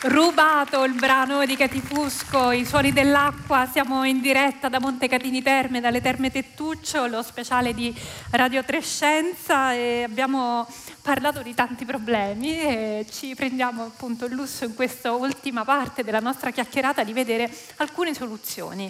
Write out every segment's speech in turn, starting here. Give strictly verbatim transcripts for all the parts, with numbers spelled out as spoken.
rubato il brano di Katy Fusco, I suoni dell'acqua. Siamo in diretta da Montecatini Terme, dalle Terme Tettuccio, lo speciale di Radio Trescenza, e abbiamo parlato di tanti problemi e ci prendiamo appunto il lusso in questa ultima parte della nostra chiacchierata di vedere alcune soluzioni.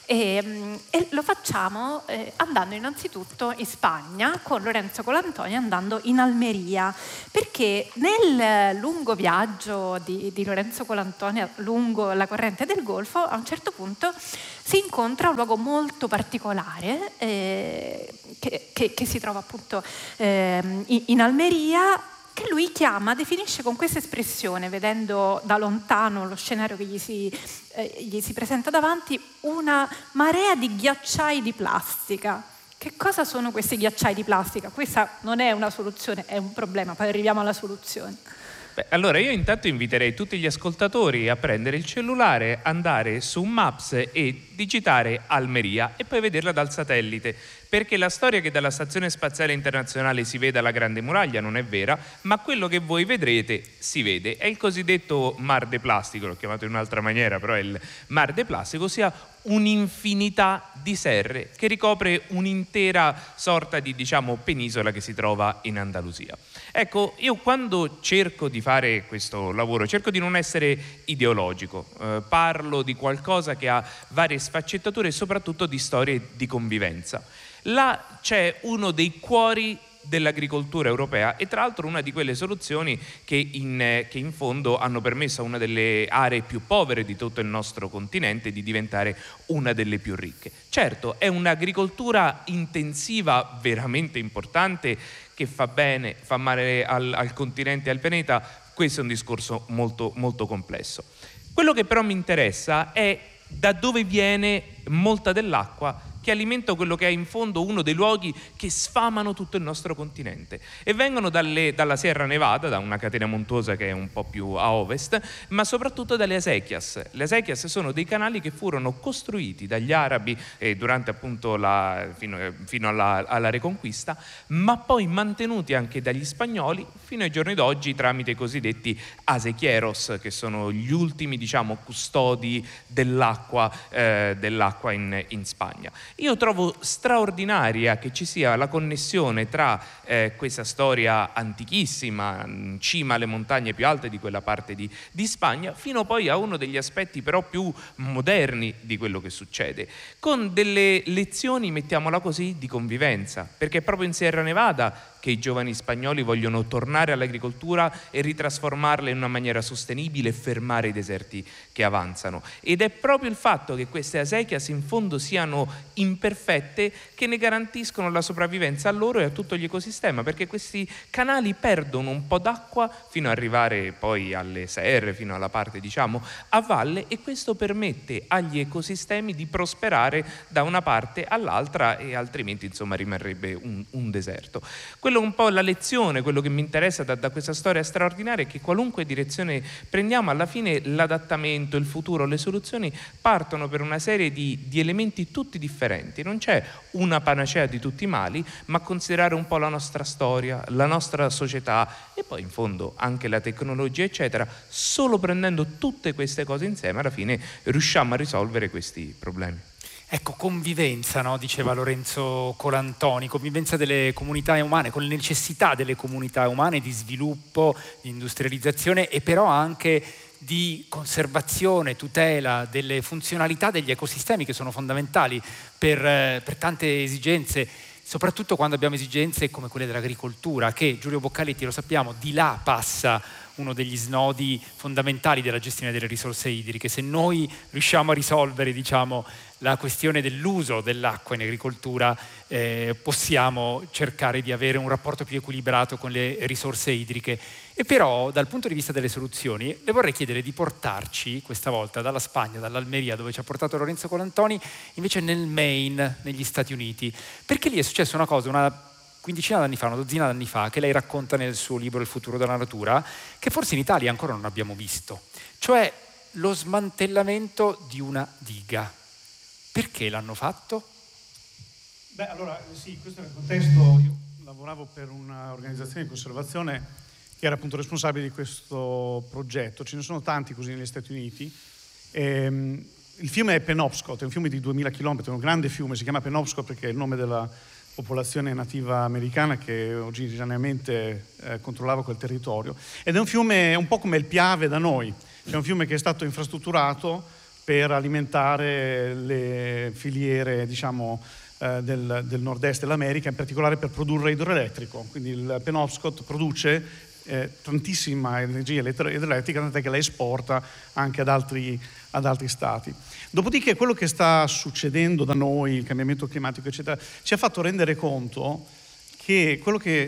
E, e lo facciamo eh, andando innanzitutto in Spagna con Lorenzo Colantoni, andando in Almeria, perché nel lungo viaggio di, di Lorenzo Colantoni lungo la corrente del Golfo, a un certo punto si incontra un luogo molto particolare eh, che, che, che si trova appunto eh, in, in Almeria, che lui chiama, definisce con questa espressione, vedendo da lontano lo scenario che gli si, eh, gli si presenta davanti, una marea di ghiacciai di plastica. Che cosa sono questi ghiacciai di plastica? Questa non è una soluzione, è un problema, poi arriviamo alla soluzione. Beh, allora io intanto inviterei tutti gli ascoltatori a prendere il cellulare, andare su Maps e digitare Almeria e poi vederla dal satellite, perché la storia che dalla Stazione Spaziale Internazionale si veda la Grande Muraglia non è vera, ma quello che voi vedrete si vede. È il cosiddetto Mar de Plastico, l'ho chiamato in un'altra maniera, però è il Mar de Plastico, ossia un'infinità di serre che ricopre un'intera sorta di, diciamo, penisola che si trova in Andalusia. Ecco, io quando cerco di fare questo lavoro cerco di non essere ideologico, eh, parlo di qualcosa che ha varie sfaccettature e soprattutto di storie di convivenza. Là c'è uno dei cuori dell'agricoltura europea e tra l'altro una di quelle soluzioni che in, che in fondo hanno permesso a una delle aree più povere di tutto il nostro continente di diventare una delle più ricche. Certo, è un'agricoltura intensiva veramente importante che fa bene, fa male al, al continente e al pianeta. Questo è un discorso molto, molto complesso. Quello che però mi interessa è da dove viene molta dell'acqua che alimenta quello che è in fondo uno dei luoghi che sfamano tutto il nostro continente, e vengono dalle, dalla Sierra Nevada, da una catena montuosa che è un po' più a ovest, ma soprattutto dalle acequias. Le acequias sono dei canali che furono costruiti dagli arabi eh, durante appunto la, fino, fino alla, alla Reconquista, ma poi mantenuti anche dagli spagnoli fino ai giorni d'oggi tramite i cosiddetti acequieros, che sono gli ultimi, diciamo, custodi dell'acqua, eh, dell'acqua in, in Spagna. Io trovo straordinaria che ci sia la connessione tra eh, questa storia antichissima, in cima alle montagne più alte di quella parte di, di Spagna, fino poi a uno degli aspetti però più moderni di quello che succede, con delle lezioni, mettiamola così, di convivenza, perché è proprio in Sierra Nevada che i giovani spagnoli vogliono tornare all'agricoltura e ritrasformarla in una maniera sostenibile e fermare i deserti che avanzano. Ed è proprio il fatto che queste acequias in fondo siano imperfette che ne garantiscono la sopravvivenza a loro e a tutto gli ecosistema, perché questi canali perdono un po' d'acqua fino ad arrivare poi alle serre, fino alla parte, diciamo, a valle, e questo permette agli ecosistemi di prosperare da una parte all'altra, e altrimenti insomma rimarrebbe un, un deserto. Quello un po' la lezione, quello che mi interessa da, da questa storia straordinaria è che qualunque direzione prendiamo, alla fine l'adattamento, il futuro, le soluzioni partono per una serie di, di elementi tutti differenti. Non c'è una panacea di tutti i mali, ma considerare un po' la nostra storia, la nostra società e poi in fondo anche la tecnologia, eccetera. Solo prendendo tutte queste cose insieme alla fine riusciamo a risolvere questi problemi. Ecco, convivenza, no? Diceva Lorenzo Colantoni, convivenza delle comunità umane, con le necessità delle comunità umane di sviluppo, di industrializzazione e però anche di conservazione, tutela delle funzionalità degli ecosistemi che sono fondamentali per, per tante esigenze, soprattutto quando abbiamo esigenze come quelle dell'agricoltura, che Giulio Boccaletti, lo sappiamo, di là passa uno degli snodi fondamentali della gestione delle risorse idriche. Se noi riusciamo a risolvere, diciamo, la questione dell'uso dell'acqua in agricoltura, eh, possiamo cercare di avere un rapporto più equilibrato con le risorse idriche. E però, dal punto di vista delle soluzioni, le vorrei chiedere di portarci, questa volta, dalla Spagna, dall'Almeria, dove ci ha portato Lorenzo Colantoni, invece nel Maine, negli Stati Uniti. Perché lì è successa una cosa, una quindicina d'anni fa, una dozzina d'anni fa, che lei racconta nel suo libro Il futuro della natura, che forse in Italia ancora non abbiamo visto, cioè lo smantellamento di una diga. Perché l'hanno fatto? Beh, allora sì, questo è il contesto. Io lavoravo per un'organizzazione di conservazione che era appunto responsabile di questo progetto. Ce ne sono tanti così negli Stati Uniti. Ehm, il fiume è Penobscot, è un fiume di duemila chilometri, è un grande fiume, si chiama Penobscot perché è il nome della popolazione nativa americana che originariamente eh, controllava quel territorio. Ed è un fiume un po' come il Piave da noi, è un fiume che è stato infrastrutturato per alimentare le filiere, diciamo, eh, del, del nord-est dell'America, in particolare per produrre idroelettrico. Quindi il Penobscot produce eh, tantissima energia idroelettrica, tant'è che la esporta anche ad altri, ad altri stati. Dopodiché quello che sta succedendo da noi, il cambiamento climatico, eccetera, ci ha fatto rendere conto che quello che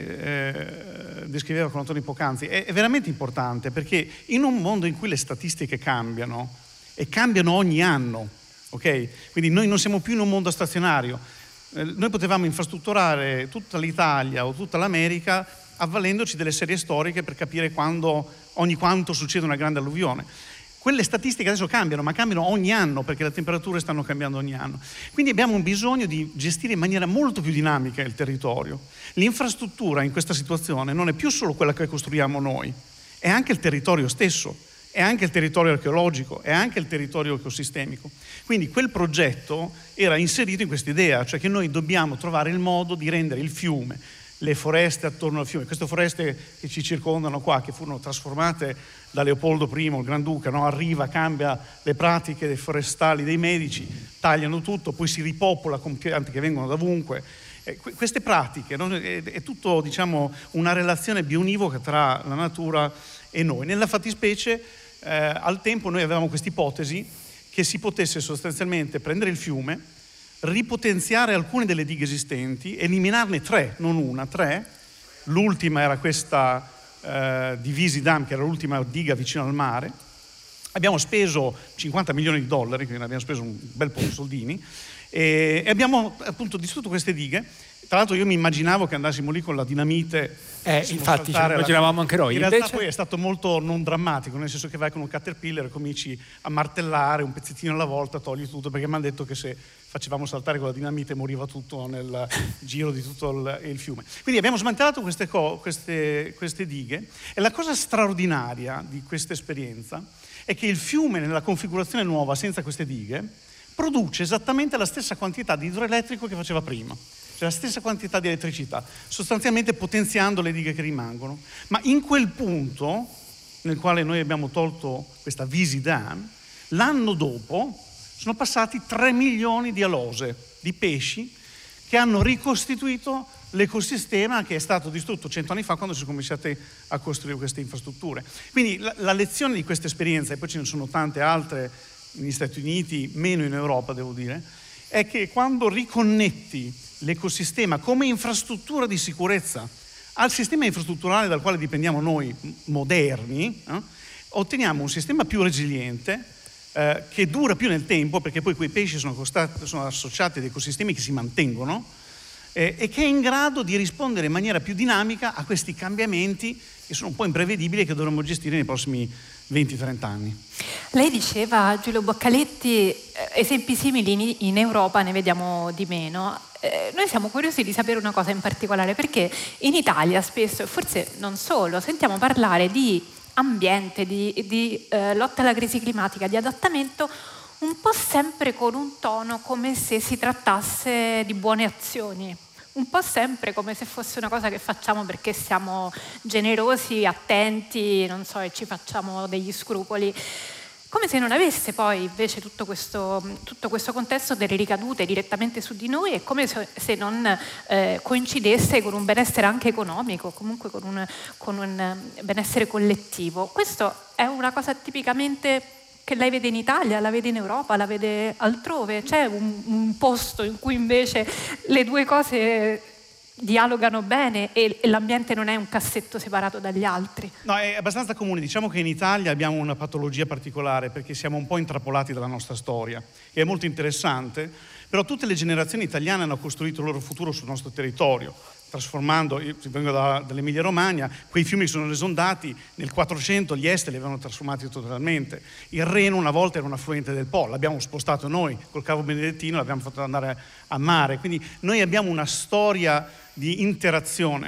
eh, descriveva con Antonio poc'anzi è, è veramente importante, perché in un mondo in cui le statistiche cambiano, e cambiano ogni anno, ok? Quindi noi non siamo più in un mondo stazionario. Eh, noi potevamo infrastrutturare tutta l'Italia o tutta l'America avvalendoci delle serie storiche per capire quando, ogni quanto succede una grande alluvione. Quelle statistiche adesso cambiano, ma cambiano ogni anno perché le temperature stanno cambiando ogni anno. Quindi abbiamo un bisogno di gestire in maniera molto più dinamica il territorio. L'infrastruttura in questa situazione non è più solo quella che costruiamo noi, è anche il territorio stesso. È anche il territorio archeologico, è anche il territorio ecosistemico. Quindi quel progetto era inserito in questa idea, cioè che noi dobbiamo trovare il modo di rendere il fiume, le foreste attorno al fiume, queste foreste che ci circondano qua, che furono trasformate da Leopoldo primo, il Granduca, no? Arriva, cambia le pratiche forestali dei Medici, tagliano tutto, poi si ripopola con piante che vengono da ovunque. Eh, queste pratiche, no? è, è tutto, diciamo, una relazione bionivoca tra la natura e noi. Nella fattispecie, Eh, al tempo noi avevamo questa ipotesi che si potesse sostanzialmente prendere il fiume, ripotenziare alcune delle dighe esistenti, eliminarne tre, non una, tre. L'ultima era questa eh, di Visi Dam, che era l'ultima diga vicino al mare. Abbiamo speso cinquanta milioni di dollari, quindi abbiamo speso un bel po' di soldini, e, e abbiamo appunto distrutto queste dighe. Tra l'altro io mi immaginavo che andassimo lì con la dinamite. Eh, infatti ce lo immaginavamo anche noi. In Invece... realtà poi è stato molto non drammatico, nel senso che vai con un caterpillar e cominci a martellare un pezzettino alla volta, togli tutto, perché mi hanno detto che se facevamo saltare con la dinamite moriva tutto nel giro di tutto il, il fiume. Quindi abbiamo smantellato queste, co- queste, queste dighe, e la cosa straordinaria di questa esperienza è che il fiume nella configurazione nuova senza queste dighe produce esattamente la stessa quantità di idroelettrico che faceva prima. Cioè la stessa quantità di elettricità, sostanzialmente potenziando le dighe che rimangono. Ma in quel punto, nel quale noi abbiamo tolto questa Visi Dam, l'anno dopo sono passati tre milioni di alose, di pesci, che hanno ricostituito l'ecosistema che è stato distrutto cento anni fa quando si sono cominciate a costruire queste infrastrutture. Quindi la, la lezione di questa esperienza, e poi ce ne sono tante altre negli Stati Uniti, meno in Europa devo dire, è che quando riconnetti l'ecosistema come infrastruttura di sicurezza al sistema infrastrutturale dal quale dipendiamo noi moderni, eh, otteniamo un sistema più resiliente, eh, che dura più nel tempo, perché poi quei pesci sono, costati, sono associati ad ecosistemi che si mantengono, eh, e che è in grado di rispondere in maniera più dinamica a questi cambiamenti che sono un po' imprevedibili e che dovremmo gestire nei prossimi venti trenta anni. Lei diceva, Giulio Boccaletti, eh, esempi simili in, in Europa ne vediamo di meno. Eh, noi siamo curiosi di sapere una cosa in particolare, perché in Italia spesso, e forse non solo, sentiamo parlare di ambiente, di, di eh, lotta alla crisi climatica, di adattamento, un po' sempre con un tono come se si trattasse di buone azioni. Un po' sempre come se fosse una cosa che facciamo perché siamo generosi, attenti, non so, e ci facciamo degli scrupoli. Come se non avesse poi invece tutto questo, tutto questo contesto delle ricadute direttamente su di noi, e come se, se non eh, coincidesse con un benessere anche economico, comunque con un, con un benessere collettivo. Questo è una cosa tipicamente che lei vede in Italia, la vede in Europa, la vede altrove? C'è un, un posto in cui invece le due cose dialogano bene e, e l'ambiente non è un cassetto separato dagli altri? No, è abbastanza comune. Diciamo che in Italia abbiamo una patologia particolare perché siamo un po' intrappolati dalla nostra storia, e è molto interessante, però tutte le generazioni italiane hanno costruito il loro futuro sul nostro territorio, trasformando, io vengo da, dall'Emilia Romagna, quei fiumi sono esondati, nel quattrocento gli Este li avevano trasformati totalmente. Il Reno una volta era un affluente del Po, l'abbiamo spostato noi, col Cavo Benedettino l'abbiamo fatto andare a mare, quindi noi abbiamo una storia di interazione con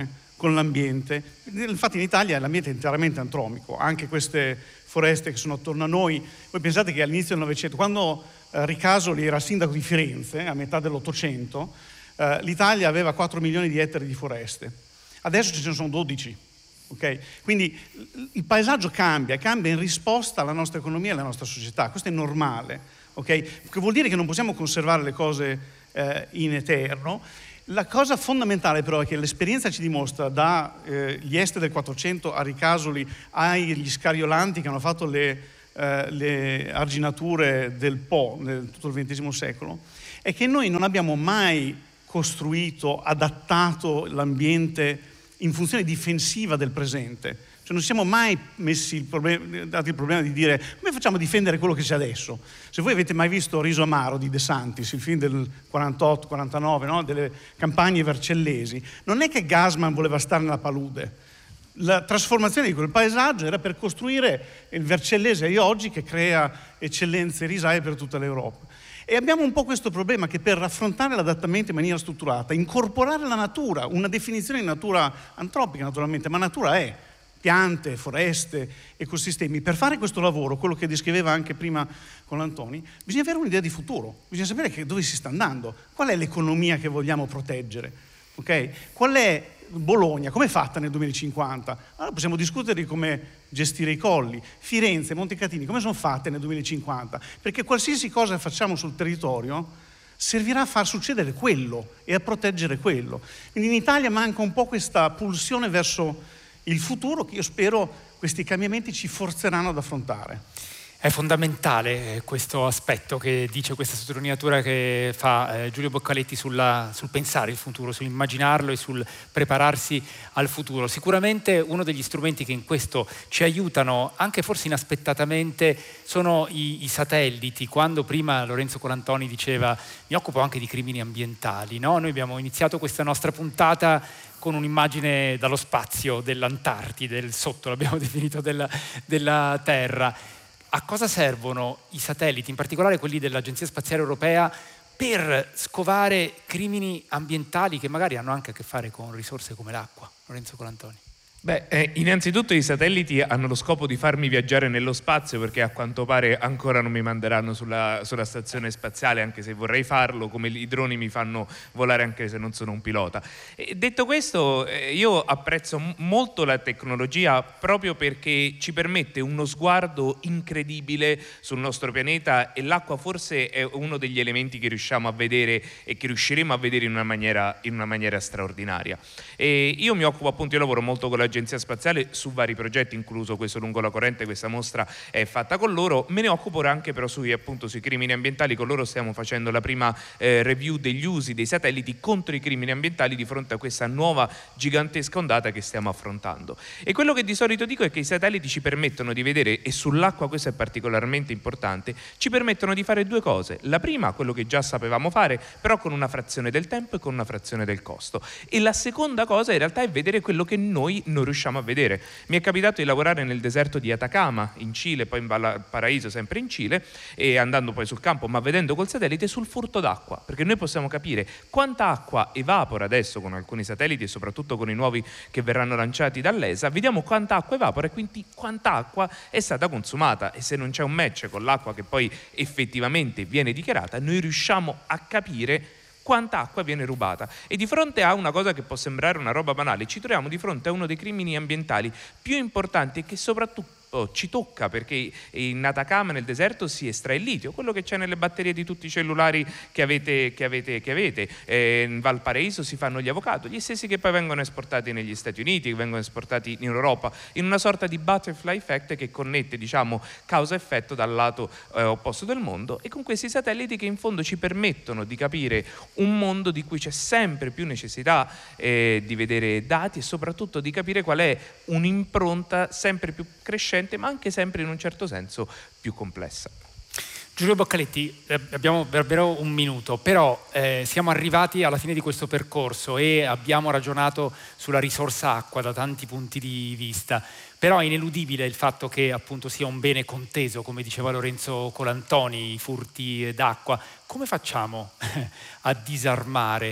con l'ambiente. Infatti in Italia l'ambiente è interamente antropico, anche queste foreste che sono attorno a noi. Voi pensate che all'inizio del Novecento, quando eh, Ricasoli era sindaco di Firenze, a metà dell'Ottocento, eh, l'Italia aveva quattro milioni di ettari di foreste. Adesso ce ne sono dodici. Okay? Quindi il paesaggio cambia, cambia in risposta alla nostra economia e alla nostra società. Questo è normale, okay? Che vuol dire che non possiamo conservare le cose eh, in eterno. La cosa fondamentale però è che l'esperienza ci dimostra, dagli eh, Este del Quattrocento a Ricasoli agli Scariolanti che hanno fatto le, eh, le arginature del Po nel tutto il ventesimo secolo, è che noi non abbiamo mai costruito, adattato l'ambiente in funzione difensiva del presente. Cioè non siamo mai messi il problema, dati il problema di dire come facciamo a difendere quello che c'è adesso. Se voi avete mai visto Riso Amaro di De Santis, il film del quarantotto quarantanove, no? Delle campagne vercellesi, non è che Gassman voleva stare nella palude. La trasformazione di quel paesaggio era per costruire il vercellese di oggi, che crea eccellenze e risaie per tutta l'Europa. E abbiamo un po' questo problema che per affrontare l'adattamento in maniera strutturata, incorporare la natura, una definizione di natura antropica naturalmente, ma natura è piante, foreste, ecosistemi. Per fare questo lavoro, quello che descriveva anche prima con Antoni, bisogna avere un'idea di futuro, bisogna sapere che dove si sta andando, qual è l'economia che vogliamo proteggere, ok? Qual è Bologna, come è fatta nel duemilacinquanta? Allora possiamo discutere di come gestire i colli. Firenze, Montecatini, come sono fatte nel duemilacinquanta? Perché qualsiasi cosa facciamo sul territorio servirà a far succedere quello e a proteggere quello. Quindi in Italia manca un po' questa pulsione verso il futuro che io spero questi cambiamenti ci forzeranno ad affrontare. È fondamentale questo aspetto che dice questa sottolineatura che fa eh, Giulio Boccaletti sulla, sul pensare il futuro, sull'immaginarlo e sul prepararsi al futuro. Sicuramente uno degli strumenti che in questo ci aiutano, anche forse inaspettatamente, sono i, i satelliti. Quando prima Lorenzo Colantoni diceva mi occupo anche di crimini ambientali, no? Noi abbiamo iniziato questa nostra puntata con un'immagine dallo spazio dell'Antartide, del sotto l'abbiamo definito della, della Terra. A cosa servono i satelliti, in particolare quelli dell'Agenzia Spaziale Europea, per scovare crimini ambientali che magari hanno anche a che fare con risorse come l'acqua? Lorenzo Colantoni. Beh, eh, innanzitutto i satelliti hanno lo scopo di farmi viaggiare nello spazio, perché a quanto pare ancora non mi manderanno sulla, sulla stazione spaziale, anche se vorrei farlo, come i droni mi fanno volare anche se non sono un pilota. E detto questo, eh, io apprezzo m- molto la tecnologia proprio perché ci permette uno sguardo incredibile sul nostro pianeta, e l'acqua forse è uno degli elementi che riusciamo a vedere e che riusciremo a vedere in una maniera, in una maniera straordinaria. E io mi occupo appunto, io lavoro molto con la Agenzia Spaziale su vari progetti, incluso questo Lungo la Corrente. Questa mostra è fatta con loro. Me ne occupo ora anche però sui, appunto, sui crimini ambientali. Con loro stiamo facendo la prima eh, review degli usi dei satelliti contro i crimini ambientali di fronte a questa nuova gigantesca ondata che stiamo affrontando. E quello che di solito dico è che i satelliti ci permettono di vedere, e sull'acqua questo è particolarmente importante, ci permettono di fare due cose. La prima, quello che già sapevamo fare, però con una frazione del tempo e con una frazione del costo. E la seconda cosa in realtà è vedere quello che noi non riusciamo a vedere. Mi è capitato di lavorare nel deserto di Atacama in Cile, poi in Valparaíso sempre in Cile, e andando poi sul campo, ma vedendo col satellite sul furto d'acqua, perché noi possiamo capire quanta acqua evapora adesso con alcuni satelliti e soprattutto con i nuovi che verranno lanciati dall'E S A. Vediamo quanta acqua evapora e quindi quanta acqua è stata consumata, e se non c'è un match con l'acqua che poi effettivamente viene dichiarata, noi riusciamo a capire quanta acqua viene rubata. E di fronte a una cosa che può sembrare una roba banale, ci troviamo di fronte a uno dei crimini ambientali più importanti e che soprattutto ci tocca, perché in Atacama, nel deserto, si estrae il litio, quello che c'è nelle batterie di tutti i cellulari che avete, che avete, che avete. Eh, in Valparaíso si fanno gli avocado, gli stessi che poi vengono esportati negli Stati Uniti, che vengono esportati in Europa, in una sorta di butterfly effect che connette, diciamo, causa-effetto dal lato eh, opposto del mondo, e con questi satelliti che in fondo ci permettono di capire un mondo di cui c'è sempre più necessità eh, di vedere dati, e soprattutto di capire qual è un'impronta sempre più crescente, ma anche sempre in un certo senso più complessa. Giulio Boccaletti, eh, abbiamo davvero un minuto, però eh, siamo arrivati alla fine di questo percorso e abbiamo ragionato sulla risorsa acqua da tanti punti di vista, però è ineludibile il fatto che appunto sia un bene conteso, come diceva Lorenzo Colantoni, i furti d'acqua. Come facciamo a disarmare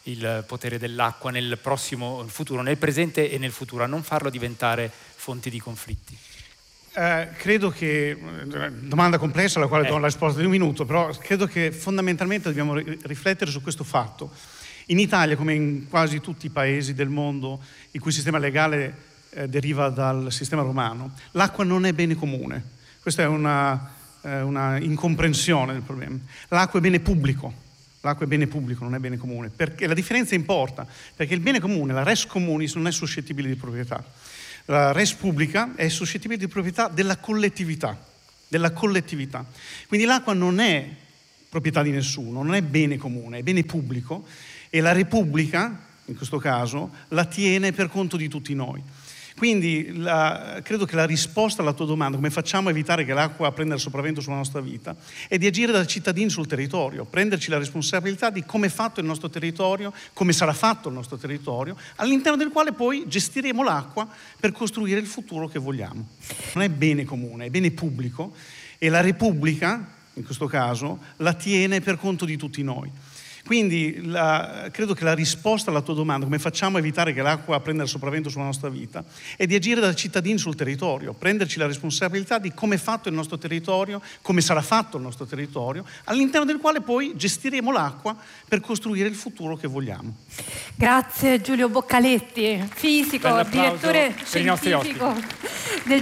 il potere dell'acqua nel prossimo futuro, nel presente e nel futuro, a non farlo diventare fonte di conflitti? Eh, credo che, domanda complessa alla quale eh. do la risposta di un minuto, però credo che fondamentalmente dobbiamo riflettere su questo fatto. In Italia, come in quasi tutti i paesi del mondo il cui sistema legale eh, deriva dal sistema romano, l'acqua non è bene comune. Questa è una, eh, una incomprensione del problema. L'acqua è bene pubblico, l'acqua è bene pubblico, non è bene comune, perché la differenza importa, perché il bene comune, la res communis, non è suscettibile di proprietà. La res pubblica è suscettibile di proprietà della collettività, della collettività. Quindi l'acqua non è proprietà di nessuno, non è bene comune, è bene pubblico e la Repubblica, in questo caso, la tiene per conto di tutti noi. Quindi la, credo che la risposta alla tua domanda, come facciamo a evitare che l'acqua prenda il sopravvento sulla nostra vita, è di agire da cittadini sul territorio, prenderci la responsabilità di come è fatto il nostro territorio, come sarà fatto il nostro territorio, all'interno del quale poi gestiremo l'acqua per costruire il futuro che vogliamo. Non è bene comune, è bene pubblico e la Repubblica, in questo caso, la tiene per conto di tutti noi. Quindi la, credo che la risposta alla tua domanda, come facciamo a evitare che l'acqua prenda il sopravvento sulla nostra vita, è di agire da cittadini sul territorio, prenderci la responsabilità di come è fatto il nostro territorio, come sarà fatto il nostro territorio, all'interno del quale poi gestiremo l'acqua per costruire il futuro che vogliamo. Grazie Giulio Boccaletti, fisico, direttore scientifico del